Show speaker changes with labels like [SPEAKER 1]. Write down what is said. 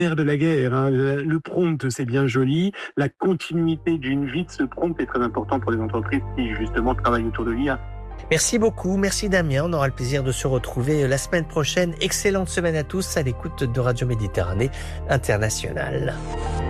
[SPEAKER 1] nerf de la guerre, hein. Le prompt, c'est bien joli. La continuité d'une vie de ce prompt est très important pour les entreprises qui, justement, travaillent autour de l'IA.
[SPEAKER 2] Merci beaucoup, merci Damien. On aura le plaisir de se retrouver la semaine prochaine. Excellente semaine à tous à l'écoute de Radio Méditerranée Internationale.